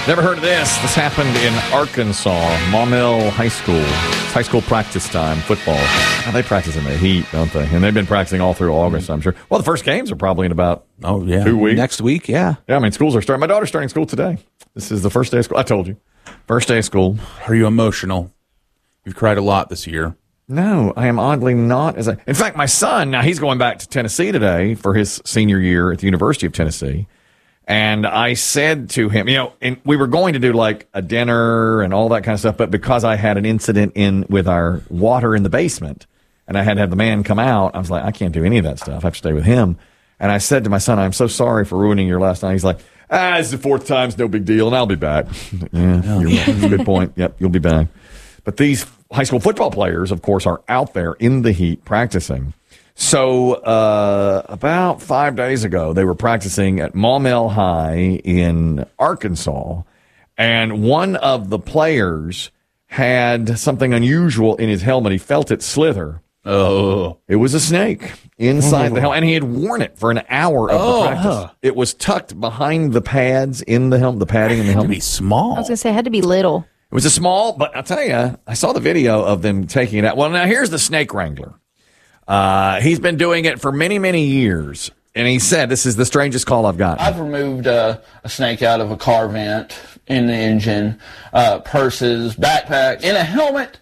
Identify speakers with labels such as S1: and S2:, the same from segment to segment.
S1: Never heard of this. This happened in Arkansas, Maumelle High School. It's high school practice time, football. Oh, they practice in the heat, don't they? And they've been practicing all through August, I'm sure. Well, the first games are probably in about 2 weeks.
S2: Next week, yeah.
S1: Yeah, I mean, schools are starting. My daughter's starting school today. This is the first day of school. I told you. First day of school.
S3: Are you emotional? You've cried a lot this year.
S1: No, I am oddly not. In fact, my son, now he's going back to Tennessee today for his senior year at the University of Tennessee. And I said to him, and we were going to do like a dinner and all that kind of stuff, but because I had an incident with our water in the basement and I had to have the man come out, I was like, I can't do any of that stuff. I have to stay with him. And I said to my son, I'm so sorry for ruining your last night. He's like, it's the fourth time, it's no big deal, and I'll be back. That's a good point. Yep, you'll be back. But these high school football players, of course, are out there in the heat practicing. So about 5 days ago, they were practicing at Maumelle High in Arkansas, and one of the players had something unusual in his helmet. He felt it slither.
S3: Oh.
S1: It was a snake inside the helmet, and he had worn it for an hour of the practice. It was tucked behind the pads in the helmet, the padding in the helmet.
S3: It had to be small.
S4: I was going to say it had to be little.
S1: It was a small, but I'll tell you, I saw the video of them taking it out. Well, now here's the snake wrangler. He's been doing it for many, many years. And he said, this is the strangest call I've gotten.
S5: I've removed a snake out of a car vent, in the engine, purses, backpacks. In a helmet,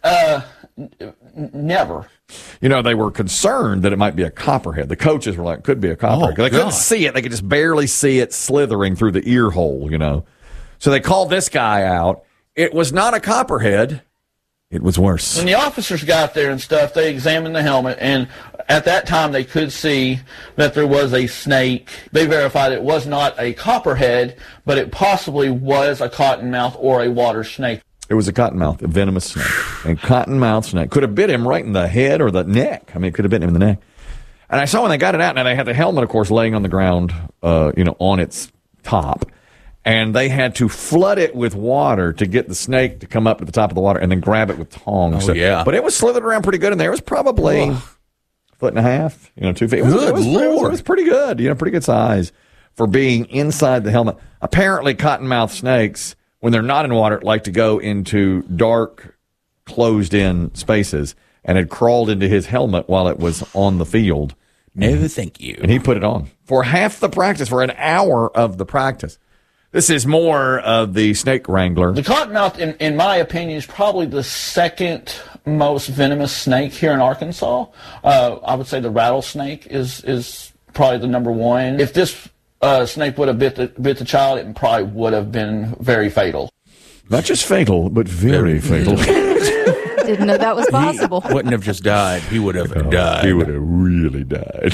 S5: never.
S1: They were concerned that it might be a copperhead. The coaches were like, could be a copperhead. They couldn't see it. They could just barely see it slithering through the ear hole, So they called this guy out. It was not a copperhead. It was worse.
S5: When the officers got there and stuff, they examined the helmet, and at that time they could see that there was a snake. They verified it was not a copperhead, but it possibly was a cottonmouth or a water snake.
S1: It was a cottonmouth, a venomous snake. And cottonmouth snake could have bit him right in the head or the neck. I mean, it could have bitten him in the neck. And I saw when they got it out, now they had the helmet, of course, laying on the ground, on its top. And they had to flood it with water to get the snake to come up to the top of the water and then grab it with tongs. But it was slithered around pretty good in there. It was probably a foot and a half, 2 feet. It was pretty good, pretty good size for being inside the helmet. Apparently, cottonmouth snakes, when they're not in water, like to go into dark, closed-in spaces, and had crawled into his helmet while it was on the field.
S3: No, thank you.
S1: And he put it on for half the practice, for an hour of the practice. This is more of the snake wrangler.
S5: The cottonmouth, in my opinion, is probably the second most venomous snake here in Arkansas. I would say the rattlesnake is probably the number one. If this snake would have bit the child, it probably would have been very fatal.
S1: Not just fatal, but very fatal.
S4: Didn't know that was possible.
S3: He wouldn't have just died. He would have died.
S1: He would have really died.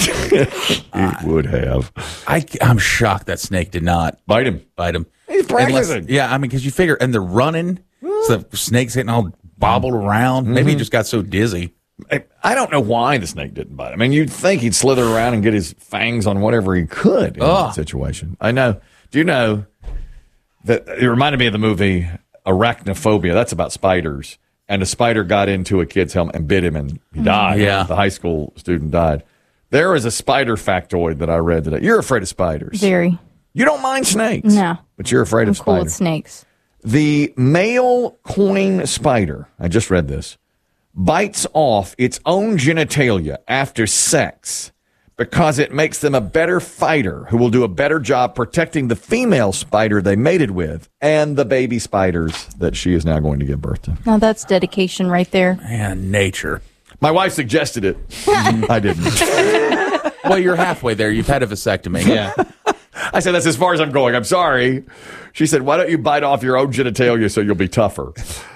S1: It would have.
S3: I'm shocked that snake did not
S1: bite him. He's practicing.
S3: Because you figure, and they're running, so the snake's getting all bobbled around. Maybe he just got so dizzy.
S1: I don't know why the snake didn't bite him. I mean, you'd think he'd slither around and get his fangs on whatever he could in that situation. I know. Do you know that it reminded me of the movie Arachnophobia? That's about spiders. And a spider got into a kid's helmet and bit him, and he died.
S3: Yeah.
S1: The high school student died. There is a spider factoid that I read today. You're afraid of spiders.
S4: Very.
S1: You don't mind snakes.
S4: No.
S1: But you're afraid of
S4: I'm cool
S1: spiders.
S4: with snakes.
S1: The male coin spider, I just read this, bites off its own genitalia after sex because it makes them a better fighter who will do a better job protecting the female spider they mated with and the baby spiders that she is now going to give birth to.
S4: Now that's dedication right there.
S3: Man, nature.
S1: My wife suggested it. I didn't.
S3: Well, you're halfway there. You've had a vasectomy.
S1: Yeah. I said, that's as far as I'm going. I'm sorry. She said, why don't you bite off your own genitalia so you'll be tougher?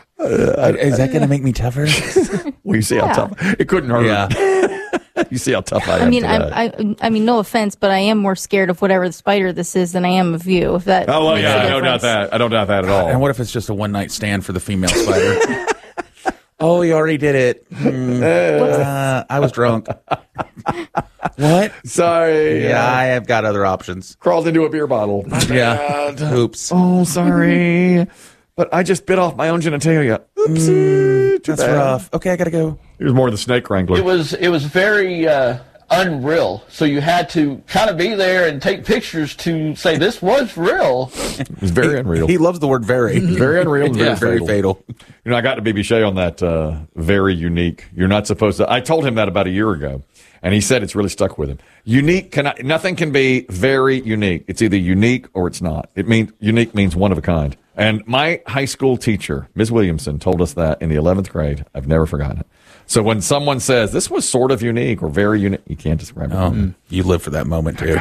S3: Is that going to make me tougher?
S1: Well, you see how tough. It couldn't hurt.
S3: Yeah.
S1: You see how tough I am.
S4: I mean, no offense, but I am more scared of whatever the spider this is than I am of you. If that.
S1: Oh well,
S4: makes
S1: yeah,
S4: a
S1: I don't doubt
S4: difference.
S1: that. I don't doubt that at all.
S3: And what if it's just a one-night stand for the female spider? Oh, you already did it. I was drunk. What?
S1: Sorry.
S3: Yeah, I have got other options.
S1: Crawled into a beer bottle.
S3: Yeah. Oops.
S1: Oh, sorry. But I just bit off my own genitalia. Oopsie. Too
S3: That's
S1: bad.
S3: rough. Okay, I got to go.
S1: Here's more of the snake wrangler.
S5: It was very unreal. So you had to kind of be there and take pictures to say this was real.
S1: It's very unreal.
S3: He loves the word very.
S1: Very unreal and
S3: Very fatal.
S1: You know, I got to BB Shea on that very unique. You're not supposed to. I told him that about a year ago, and he said it's really stuck with him. Unique nothing can be very unique. It's either unique or it's not. Unique means one of a kind. And my high school teacher, Ms. Williamson, told us that in the 11th grade. I've never forgotten it. So when someone says this was sort of unique or very unique, you can't describe it.
S3: You live for that moment, too.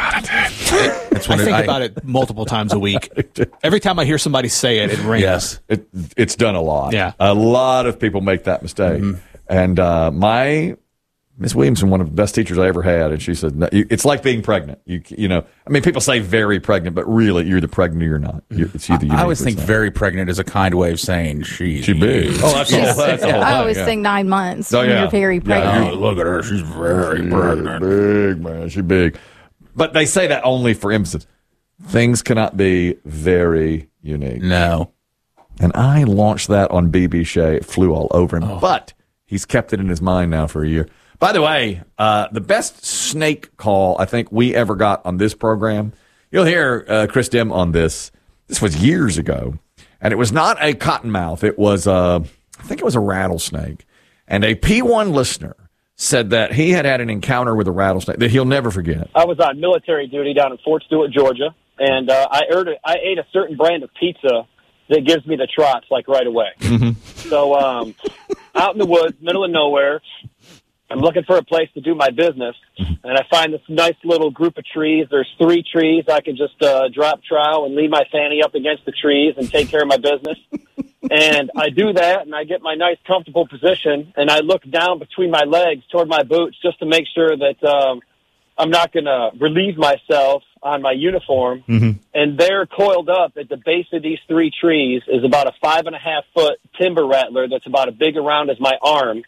S2: I think about it multiple times a week. Every time I hear somebody say it, it rings.
S3: Yes.
S1: It's done a lot.
S2: Yeah.
S1: A lot of people make that mistake.
S3: Mm-hmm.
S1: And my Miss Williamson, one of the best teachers I ever had, and she said, no, it's like being pregnant. You know, I mean, people say very pregnant, but really, you're either pregnant or you're not. It's either
S3: I always think very pregnant is a kind way of saying she
S1: big. Oh, that's all. That's the whole
S4: I
S1: thing,
S4: always
S1: yeah.
S4: think 9 months.
S1: Oh,
S4: when
S1: yeah.
S4: You're very pregnant.
S3: look at her. She's very pregnant.
S1: Big, man. She's big. But they say that only for emphasis. Things cannot be very unique.
S3: No.
S1: And I launched that on BB Shea. It flew all over him. But he's kept it in his mind now for a year. By the way, the best snake call I think we ever got on this program, you'll hear Chris Dim on this. This was years ago. And it was not a cottonmouth. It was, I think it was a rattlesnake. And a P1 listener said that he had an encounter with a rattlesnake that he'll never forget.
S6: I was on military duty down in Fort Stewart, Georgia, and I ate a certain brand of pizza that gives me the trots, like, right away.
S1: Mm-hmm.
S6: So out in the woods, middle of nowhere, I'm looking for a place to do my business, and I find this nice little group of trees. There's 3 trees. I can just drop trowel and leave my fanny up against the trees and take care of my business. And I do that, and I get my nice, comfortable position, and I look down between my legs toward my boots just to make sure that I'm not going to relieve myself on my uniform.
S1: Mm-hmm.
S6: And there, coiled up at the base of these 3 trees, is about a 5.5-foot timber rattler that's about as big around as my arm.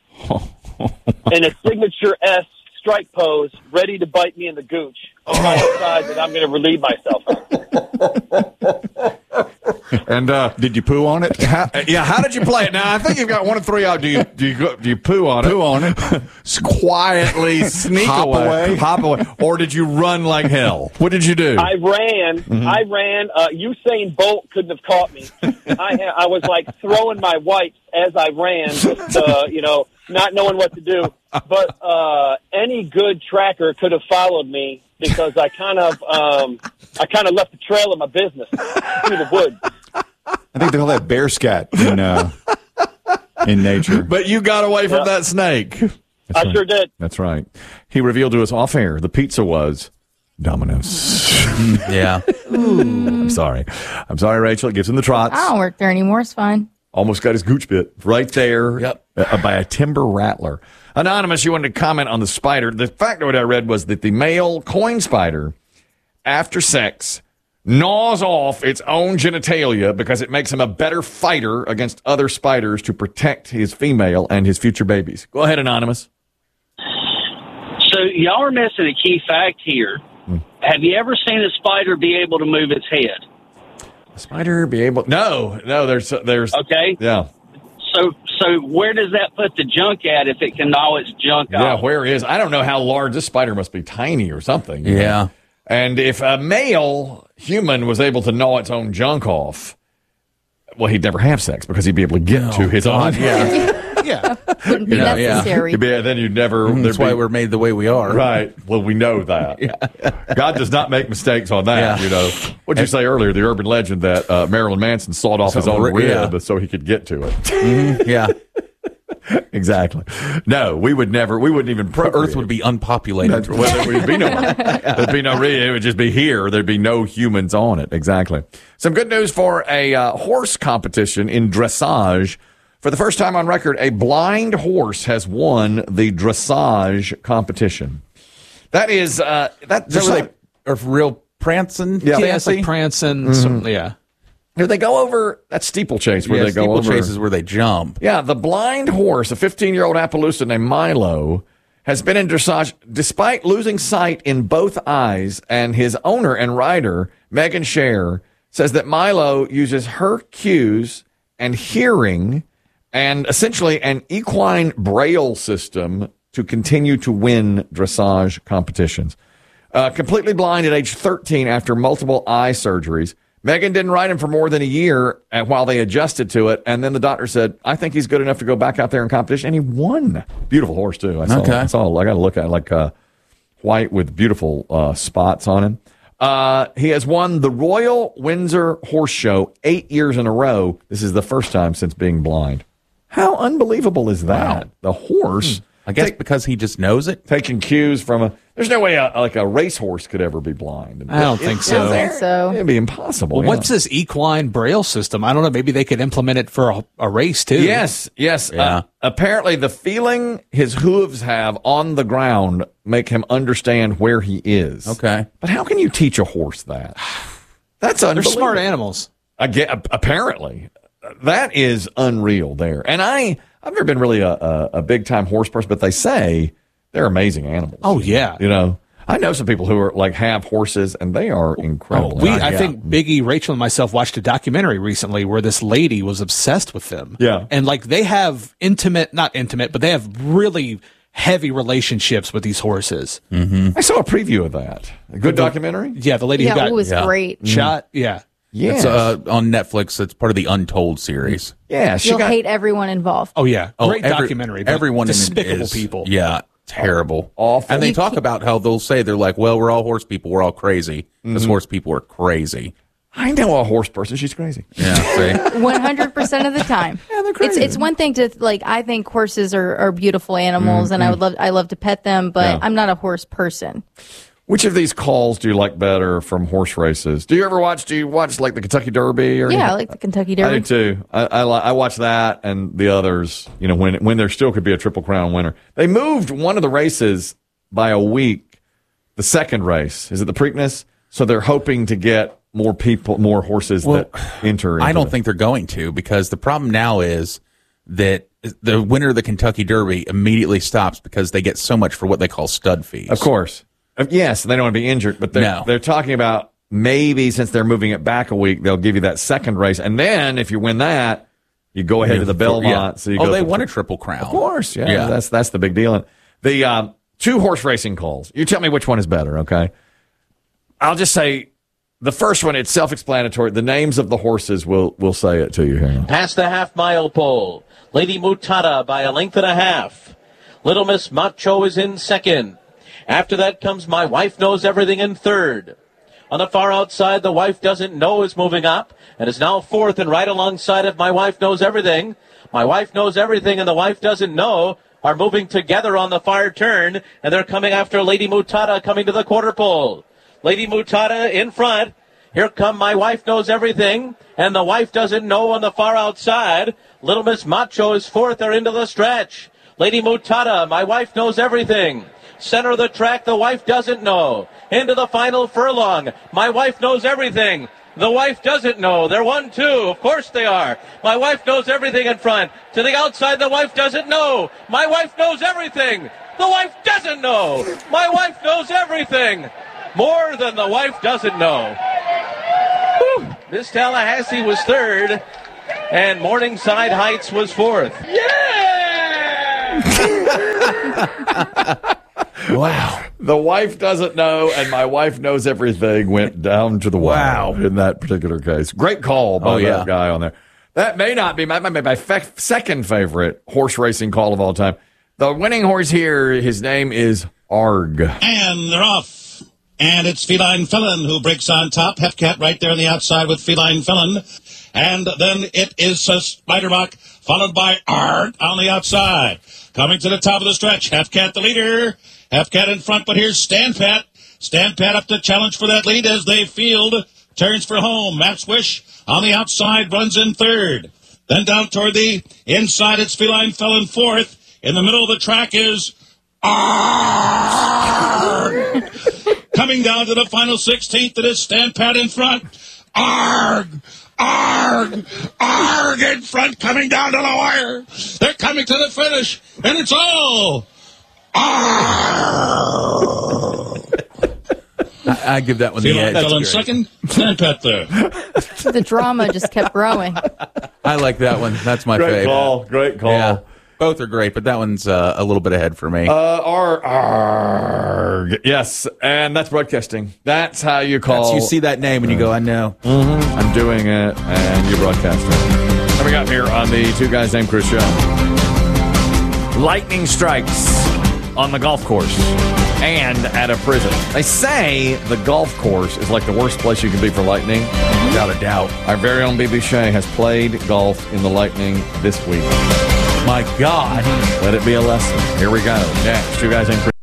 S6: In a signature S strike pose, ready to bite me in the gooch. I decide that I'm going to relieve myself.
S1: And
S7: did you poo on it?
S1: how did you play it? Now I think you've got 1 of 3 out. Do you poo on it?
S7: Poo on it.
S1: Quietly sneak
S7: Hop away.
S1: hop away, or did you run like hell? What did you do?
S6: I ran. Usain Bolt couldn't have caught me. I was like throwing my wipes as I ran, just not knowing what to do. But any good tracker could have followed me because I kind of left a trail of my business through the woods.
S7: I think they call that bear scat in nature.
S1: But you got away from that snake.
S6: I sure did.
S1: That's right. He revealed to us off air the pizza was Domino's.
S3: Yeah.
S1: I'm sorry, Rachel. It gives him the trots.
S4: I don't work there anymore. It's fine.
S1: Almost got his gooch bit right there.
S3: Yep.
S1: By a timber rattler. Anonymous, you wanted to comment on the spider. The factoid I read was that the male coin spider, after sex, gnaws off its own genitalia because it makes him a better fighter against other spiders to protect his female and his future babies. Go ahead, Anonymous.
S8: So y'all are missing a key fact here. Have you ever seen a spider be able to move its head?
S1: A spider be able? No. There's.
S8: Okay.
S1: Yeah.
S8: So where does that put the junk at if it can gnaw its junk
S1: Yeah.
S8: off?
S1: Where is? I don't know how large this spider must be. Tiny or something. you know?
S3: Yeah.
S1: And if a male human was able to gnaw its own junk off, well, he'd never have sex because he'd be able to get to his own.
S2: Yeah.
S4: Wouldn't be
S3: Yeah,
S4: necessary.
S1: Then you'd never.
S3: That's why we're made the way we are.
S1: Right. Well, we know that. God does not make mistakes on that,
S3: Yeah.
S1: you know. What did you say earlier? The urban legend that Marilyn Manson sawed off his own rib so he could get to it.
S3: Yeah.
S1: Exactly. No, we wouldn't even procreate.
S3: Earth would be unpopulated.
S1: Well, there would be no one. There'd be no it would just be here. There'd be no humans on it. Exactly. Some good news for a horse competition in dressage. For the first time on record, a blind horse has won the dressage competition. That is
S3: Is that where they are real prancing?
S1: Yeah.
S2: Yeah, it's like prancing. Yeah.
S1: Do they go over that steeplechase where
S3: Yeah,
S1: they go over?
S3: steeplechase is where they jump.
S1: Yeah, the blind horse, a 15-year-old Appaloosa named Milo, has been in dressage despite losing sight in both eyes, and his owner and rider, Megan Scher, says that Milo uses her cues and hearing and essentially an equine braille system to continue to win dressage competitions. Completely blind at age 13 after multiple eye surgeries. Megan didn't ride him for more than a year while they adjusted to it. And then the doctor said, I think he's good enough to go back out there in competition. And he won. Beautiful horse, too. I got to look at it, like white with beautiful spots on him. He has won the Royal Windsor Horse Show 8 years in a row. This is the first time since being blind. How unbelievable is that? Wow. The horse.
S3: I guess because he just knows it.
S1: Taking cues from there's no way like a racehorse could ever be blind.
S2: I don't think so.
S1: It'd be impossible.
S2: Well, what's this equine braille system? I don't know. Maybe they could implement it for a race too.
S1: Yes. Yeah. Apparently the feeling his hooves have on the ground make him understand where he is.
S3: Okay.
S1: But how can you teach a horse that? That's unbelievable.
S2: They're smart animals.
S1: Apparently. That is unreal there. And I've never been really a big-time horse person, but they say they're amazing animals.
S2: Oh, yeah.
S1: You know, I know some people who are have horses, and they are incredible.
S2: I think Biggie, Rachel, and myself watched a documentary recently where this lady was obsessed with them.
S1: Yeah.
S2: And, they have not intimate, but they have really heavy relationships with these horses.
S1: Mm-hmm. I saw a preview of that. A good documentary?
S2: Yeah, the lady who got
S4: it was great.
S2: Shot. Yeah.
S1: Yes.
S3: It's on Netflix. It's part of the Untold series.
S1: Yeah,
S4: You'll hate everyone involved.
S2: Oh yeah, great documentary.
S3: Everyone
S2: despicable
S3: is
S2: people.
S3: Yeah, terrible,
S1: awful.
S3: And they talk about how they'll say they're like, well, we're all horse people. We're all crazy. Because horse people are crazy.
S1: I know a horse person. She's crazy.
S3: Yeah, see?
S4: 100% of the time.
S1: Yeah, they're crazy.
S4: It's one thing to I think horses are beautiful animals, and I love to pet them, but I'm not a horse person.
S1: Which of these calls do you like better from horse races? Do you watch like the Kentucky Derby? Or anything?
S4: I like the Kentucky Derby.
S1: I do too. I watch that and the others, when there still could be a Triple Crown winner. They moved one of the races by a week, the second race. Is it the Preakness? So they're hoping to get more horses that enter.
S3: I don't think they're going to, because the problem now is that the winner of the Kentucky Derby immediately stops because they get so much for what they call stud fees.
S1: Of course. Yes, they don't want to be injured, but they're talking about maybe since they're moving it back a week, they'll give you that second race. And then if you win that, you go ahead to the Belmont.
S3: Yeah.
S1: So
S3: they won a Triple Crown.
S1: Of course, yeah. That's the big deal. And the two horse racing calls. You tell me which one is better, okay? I'll just say the first one, it's self-explanatory. The names of the horses will say it to you here.
S9: Past the half-mile pole, Lady Mutata by a length and a half. Little Miss Macho is in second. After that comes My Wife Knows Everything in third. On the far outside, The Wife Doesn't Know is moving up and is now fourth, and right alongside of My Wife Knows Everything. My Wife Knows Everything and The Wife Doesn't Know are moving together on the far turn, and they're coming after Lady Mutata coming to the quarter pole. Lady Mutata in front. Here come My Wife Knows Everything and The Wife Doesn't Know on the far outside. Little Miss Macho is fourth. They're into the stretch. Lady Mutata, My Wife Knows Everything. Center of the track, The Wife Doesn't Know. Into the final furlong. My Wife Knows Everything. The Wife Doesn't Know. They're 1-2. Of course they are. My Wife Knows Everything in front. To the outside, The Wife Doesn't Know. My Wife Knows Everything. The Wife Doesn't Know. My Wife Knows Everything. More than The Wife Doesn't Know. Whew. Miss Tallahassee was third, and Morningside Heights was fourth.
S1: Yeah! Wow. The Wife Doesn't Know and My Wife Knows Everything went down to the wire in that particular case. Great call by that guy on there. That may not be my second favorite horse racing call of all time. The winning horse here, his name is Arg.
S10: And they're off. And it's Feline Felon who breaks on top. Hefcat right there on the outside with Feline Felon. And then it is Spidermock, followed by Arg on the outside. Coming to the top of the stretch. Hefcat the leader. Hefcat in front, but here's Stanpat. Stanpat up to challenge for that lead as they field. Turns for home. Matt's Wish on the outside runs in third. Then down toward the inside, it's Feline Felon fourth. In the middle of the track is Arg. Coming down to the final 16th, it is Stanpat in front. Arg! Arg! Arg in front, coming down to the wire. They're coming to the finish, and it's all
S3: I give that one the edge.
S10: Felon second, Stanpat there.
S4: The drama just kept growing.
S3: I like that one. That's my favorite.
S1: Great call.
S3: Yeah. Both are great, but that one's a little bit ahead for me.
S1: Yes, and that's broadcasting. That's how you call.
S3: You see that name and you go, I know.
S1: Mm-hmm. I'm doing it, and you're broadcasting. What we got here on the Two Guys Named Chris show? Lightning strikes on the golf course and at a prison. They say the golf course is like the worst place you can be for lightning. Without a doubt. Our very own BB Shea has played golf in the lightning this week.
S3: My God.
S1: Let it be a lesson. Here we go. Next, Two Guys Named Chris.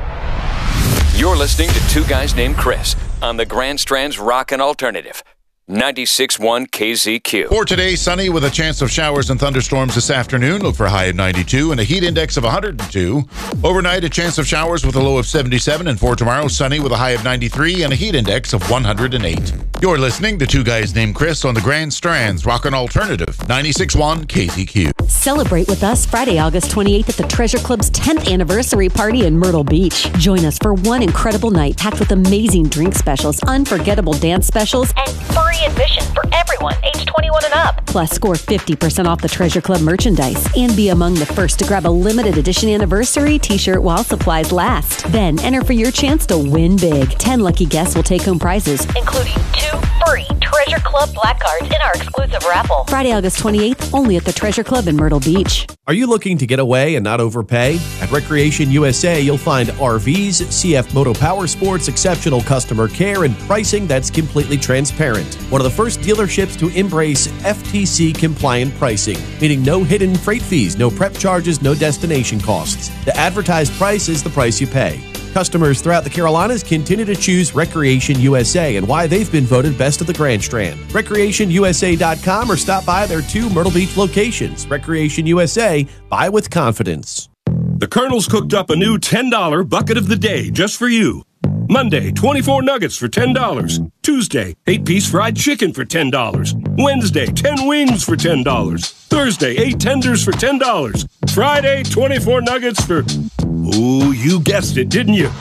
S11: You're listening to Two Guys Named Chris on the Grand Strand's Rockin' Alternative. 96.1 KZQ.
S10: For today, sunny with a chance of showers and thunderstorms this afternoon. Look for a high of 92 and a heat index of 102. Overnight, a chance of showers with a low of 77. And for tomorrow, sunny with a high of 93 and a heat index of 108. You're listening to Two Guys Named Chris on the Grand Strand's Rockin' Alternative. 96.1 KZQ.
S12: Celebrate with us Friday, August 28th at the Treasure Club's 10th anniversary party in Myrtle Beach. Join us for one incredible night packed with amazing drink specials, unforgettable dance specials,
S13: and free admission for everyone age 21 and up.
S12: Plus, score 50% off the Treasure Club merchandise and be among the first to grab a limited edition anniversary t-shirt while supplies last. Then enter for your chance to win big. 10 lucky guests will take home prizes,
S13: including 2 free Treasure Club black cards in our exclusive raffle.
S12: Friday, August 28th, only at the Treasure Club in Myrtle Beach.
S14: Are you looking to get away and not overpay? At Recreation USA, you'll find RVs, CF Moto Power Sports, exceptional customer care, and pricing that's completely transparent. One of the first dealerships to embrace FTC-compliant pricing, meaning no hidden freight fees, no prep charges, no destination costs. The advertised price is the price you pay. Customers throughout the Carolinas continue to choose Recreation USA and why they've been voted best of the Grand Strand. RecreationUSA.com or stop by their 2 Myrtle Beach locations. Recreation USA, buy with confidence.
S15: The Colonel's cooked up a new $10 bucket of the day just for you. Monday, 24 nuggets for $10. Tuesday, 8-piece fried chicken for $10. Wednesday, 10 wings for $10. Thursday, 8 tenders for $10. Friday, 24 nuggets for... Ooh, you guessed it, didn't you?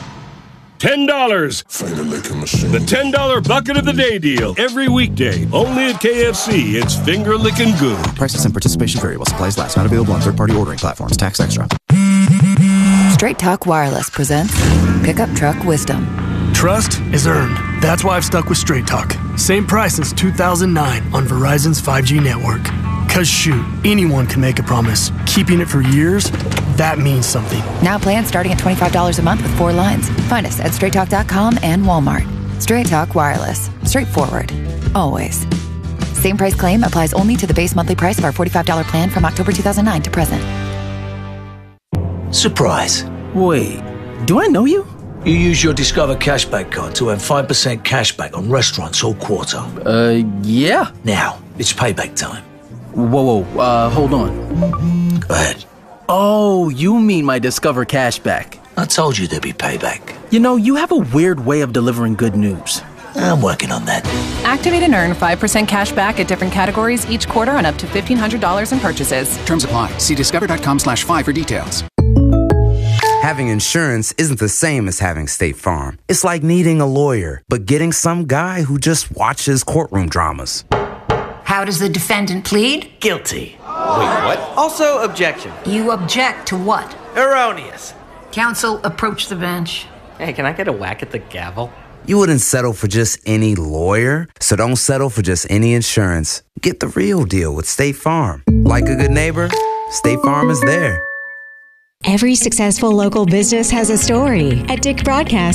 S15: $10. The $10 bucket of the day deal. Every weekday. Only at KFC. It's finger licking good.
S16: Prices and participation vary while supplies last. Not available on third-party ordering platforms. Tax extra.
S17: Straight Talk Wireless presents Pickup Truck Wisdom.
S18: Trust is earned. That's why I've stuck with Straight Talk. Same price since 2009 on Verizon's 5G network. Cause shoot, anyone can make a promise. Keeping it for years, that means something.
S17: Now plans starting at $25 a month with 4 lines. Find us at straighttalk.com and Walmart. Straight Talk Wireless. Straightforward. Always. Same price claim applies only to the base monthly price of our $45 plan from October 2009 to present.
S19: Surprise. Wait, do I know you? You use your Discover Cashback card to earn 5% cashback on restaurants all quarter.
S20: Yeah.
S19: Now, it's payback time.
S20: Whoa, hold on.
S19: Go ahead.
S20: Oh, you mean my Discover Cashback.
S19: I told you there'd be payback.
S20: You know, you have a weird way of delivering good news.
S19: I'm working on that.
S21: Activate and earn 5% cash back at different categories each quarter on up to $1,500 in purchases.
S22: Terms apply. See discover.com/5 for details.
S23: Having insurance isn't the same as having State Farm. It's like needing a lawyer, but getting some guy who just watches courtroom dramas.
S24: How does the defendant plead?
S19: Guilty.
S25: Wait, what? Also, objection.
S24: You object to what?
S25: Erroneous.
S24: Counsel, approach the bench.
S25: Hey, can I get a whack at the gavel?
S23: You wouldn't settle for just any lawyer, so don't settle for just any insurance. Get the real deal with State Farm. Like a good neighbor, State Farm is there.
S26: Every successful local business has a story. At Dick Broadcast,